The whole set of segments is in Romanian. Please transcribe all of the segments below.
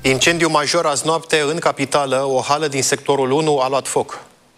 Incendiu major azi noapte în capitală. O hală din sectorul 1 a luat foc.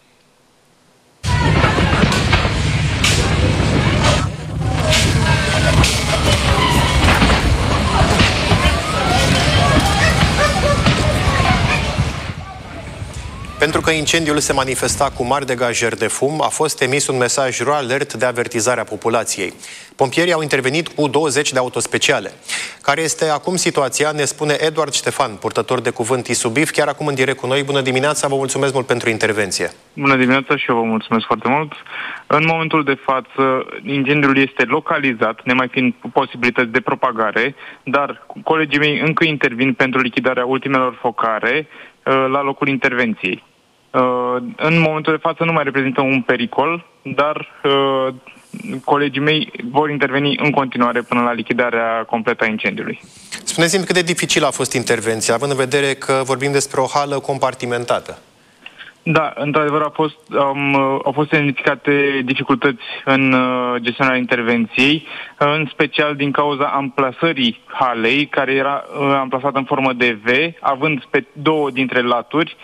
Pentru că incendiul se manifesta cu mari degajări de fum, a fost emis un mesaj RO Alert de avertizare a populației. Pompierii au intervenit cu 20 de autospeciale. Care este acum situația, ne spune Eduard Ștefan, purtător de cuvânt Isubif, chiar acum în direct cu noi. Bună dimineața, vă mulțumesc mult pentru intervenție. Bună dimineața și eu vă mulțumesc foarte mult. În momentul de față, incendiul este localizat, nemai fiind posibilități de propagare, dar colegii mei încă intervin pentru lichidarea ultimelor focare la locul intervenției. În momentul de față nu mai reprezintă un pericol, dar colegii mei vor interveni în continuare până la lichidarea completă a incendiului. Spuneți-mi cât de dificilă a fost intervenția, având în vedere că vorbim despre o hală compartimentată. Da, într-adevăr au fost identificate dificultăți în gestionarea intervenției, în special din cauza amplasării halei, care era amplasată în formă de V, având pe două dintre laturi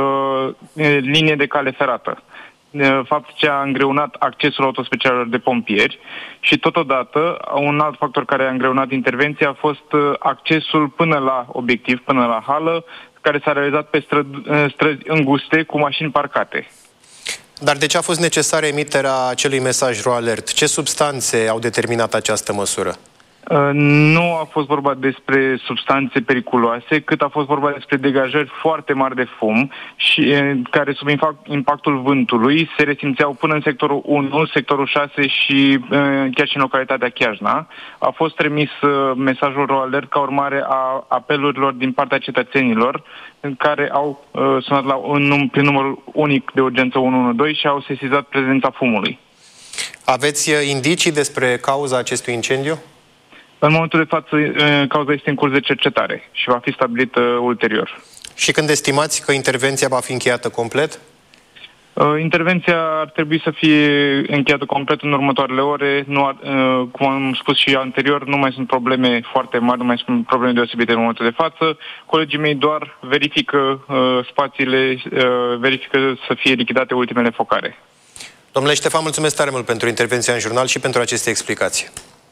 linie de cale ferată. Fapt ce a îngreunat accesul autospecialelor de pompieri și totodată un alt factor care a îngreunat intervenția a fost accesul până la obiectiv, până la hală, care s-a realizat pe străzi înguste cu mașini parcate. Dar de ce a fost necesară emiterea acelui mesaj RO Alert? Ce substanțe au determinat această măsură? Nu a fost vorba despre substanțe periculoase, cât a fost vorba despre degajări foarte mari de fum și care sub impactul vântului se resimțeau până în sectorul 1, sectorul 6 și chiar și în localitatea Chiajna. A fost trimis mesajul RO Alert ca urmare a apelurilor din partea cetățenilor care au sunat prin numărul unic de urgență 112 și au sesizat prezența fumului. Aveți indicii despre cauza acestui incendiu? În momentul de față, cauza este în curs de cercetare și va fi stabilită ulterior. Și când estimați că intervenția va fi încheiată complet? Intervenția ar trebui să fie încheiată complet în următoarele ore. Cum am spus și anterior, nu mai sunt probleme foarte mari, nu mai sunt probleme deosebite în momentul de față. Colegii mei doar verifică spațiile, verifică să fie lichidate ultimele focare. Domnule Ștefan, mulțumesc tare mult pentru intervenția în jurnal și pentru aceste explicații.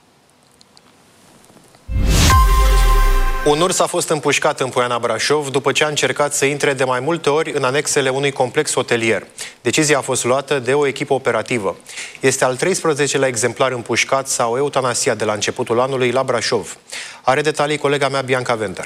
Un urs a fost împușcat în Poiana Brașov după ce a încercat să intre de mai multe ori în anexele unui complex hotelier. Decizia a fost luată de o echipă operativă. Este al 13-lea exemplar împușcat sau eutanasiat de la începutul anului la Brașov. Are detalii colega mea Bianca Venter.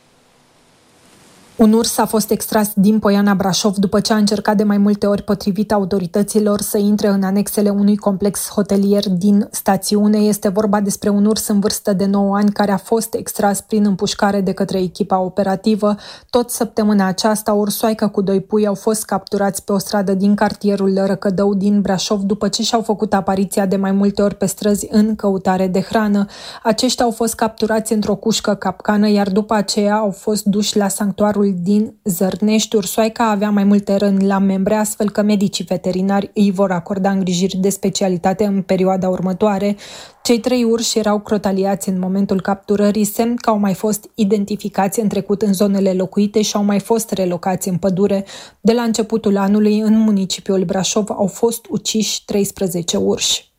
Un urs a fost extras din Poiana Brașov după ce a încercat de mai multe ori, potrivit autorităților, să intre în anexele unui complex hotelier din stațiune. Este vorba despre un urs în vârstă de 9 ani care a fost extras prin împușcare de către echipa operativă. Tot săptămâna aceasta, o ursoaică cu 2 pui au fost capturați pe o stradă din cartierul Răcădău din Brașov după ce și-au făcut apariția de mai multe ori pe străzi în căutare de hrană. Aceștia au fost capturați într-o cușcă capcană, iar după aceea au fost duși la sanctuarul din Zărnești. Ursoaica avea mai multe răni la membre, astfel că medicii veterinari îi vor acorda îngrijiri de specialitate în perioada următoare. Cei 3 urși erau crotaliați în momentul capturării, semn că au mai fost identificați în trecut în zonele locuite și au mai fost relocați în pădure. De la începutul anului, în municipiul Brașov, au fost uciși 13 urși.